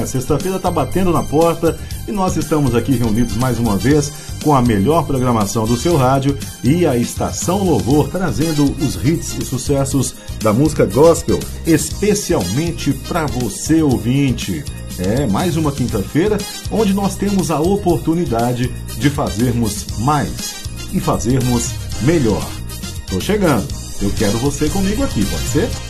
A sexta-feira está batendo na porta e nós estamos aqui reunidos mais uma vez com a melhor programação do seu rádio e a Estação Louvor, trazendo os hits e sucessos da música gospel, especialmente para você, ouvinte. É mais uma quinta-feira onde nós temos a oportunidade de fazermos mais e fazermos melhor. Tô chegando, eu quero você comigo aqui, pode ser?